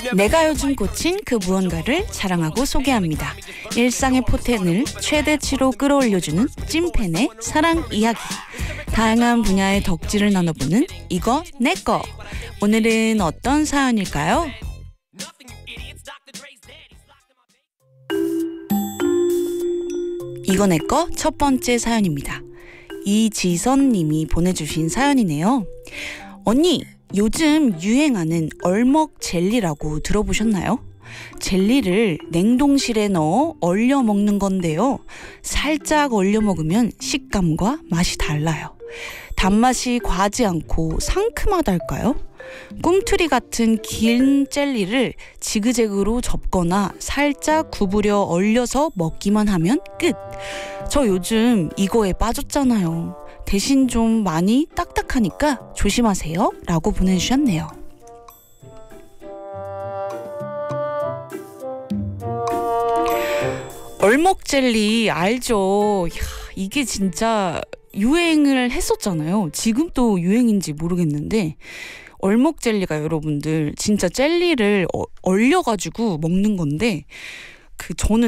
내가 요즘 꽂힌 그 무언가를 자랑하고 소개합니다. 일상의 포텐을 최대치로 끌어올려주는 찐팬의 사랑 이야기. 다양한 분야의 덕질을 나눠보는 이거 내꺼. 오늘은 어떤 사연일까요? 이거 내꺼 첫 번째 사연입니다. 이지선 님이 보내주신 사연이네요. 언니, 요즘 유행하는 얼먹 젤리라고 들어보셨나요? 젤리를 냉동실에 넣어 얼려 먹는 건데요. 살짝 얼려 먹으면 식감과 맛이 달라요. 단맛이 과하지 않고 상큼하달까요? 꿈틀이 같은 긴 젤리를 지그재그로 접거나 살짝 구부려 얼려서 먹기만 하면 끝. 저 요즘 이거에 빠졌잖아요. 대신 좀 많이 딱딱하니까 조심하세요 라고 보내주셨네요. 얼먹젤리 알죠? 이게 진짜 유행을 했었잖아요. 지금 또 유행인지 모르겠는데 얼먹젤리가 여러분들 진짜 젤리를 얼려가지고 먹는 건데 저는